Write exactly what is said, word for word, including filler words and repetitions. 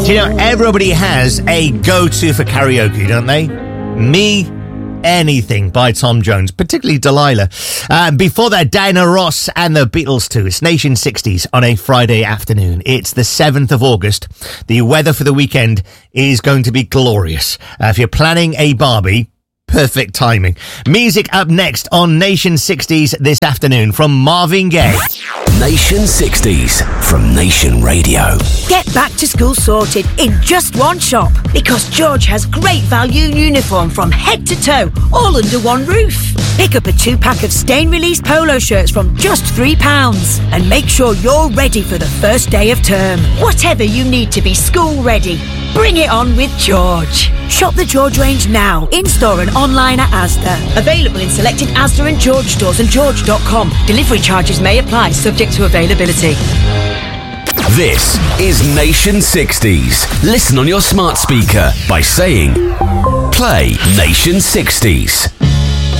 Do you know, everybody has a go-to for karaoke, don't they? Me, Anything by Tom Jones, particularly Delilah. Uh, before that, Diana Ross and the Beatles too. It's Nation sixties on a Friday afternoon. It's the seventh of August. The weather for the weekend is going to be glorious. Uh, if you're planning a Barbie, perfect timing. Music up next on Nation sixties this afternoon from Marvin Gaye. Nation sixties from Nation Radio. Get back to school sorted in just one shop, because George has great value uniform from head to toe, all under one roof. Pick up a two-pack of stain-release polo shirts from just three pounds and make sure you're ready for the first day of term. Whatever you need to be school ready, bring it on with George. Shop the George range now, in-store and online at Asda. Available in selected Asda and George stores and george dot com. Delivery charges may apply, subject to availability. This is Nation sixties. Listen on your smart speaker by saying, play Nation sixties.